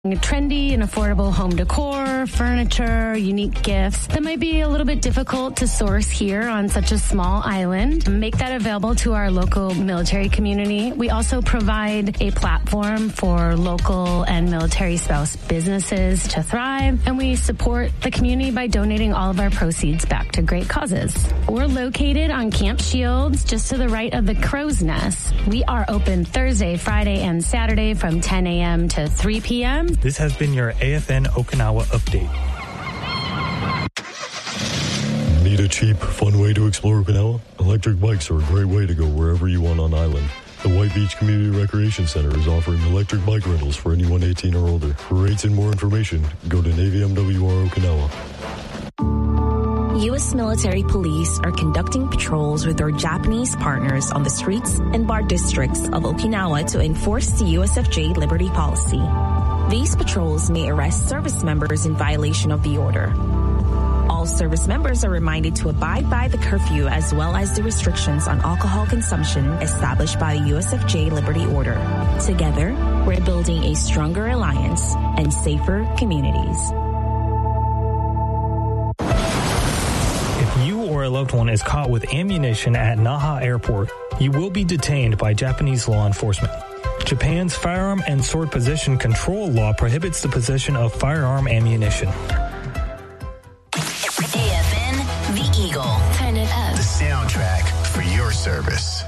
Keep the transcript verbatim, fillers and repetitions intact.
Trendy and affordable home decor, furniture, unique gifts that might be a little bit difficult to source here on such a small island. Make that available to our local military community. We also provide a platform for local and military spouse businesses to thrive, and we support the community by donating all of our proceeds back to great causes. We're located on Camp Shields, just to the right of the Crow's Nest. We are open Thursday, Friday, and Saturday from ten a.m. to three p.m. This has been your A F N Okinawa update. Need a cheap, fun way to explore Okinawa? Electric bikes are a great way to go wherever you want on island. The White Beach Community Recreation Center is offering electric bike rentals for anyone eighteen or older. For rates and more information, go to Navy M W R Okinawa. U S military police are conducting patrols with their Japanese partners on the streets and bar districts of Okinawa to enforce the U S F J Liberty Policy. These patrols may arrest service members in violation of the order. All service members are reminded to abide by the curfew as well as the restrictions on alcohol consumption established by the U S F J Liberty Order. Together, we're building a stronger alliance and safer communities. If you or a loved one is caught with ammunition at Naha Airport, you will be detained by Japanese law enforcement. Japan's firearm and sword possession control law prohibits the possession of firearm ammunition. A F N, The Eagle. Turn it up. The soundtrack for your service.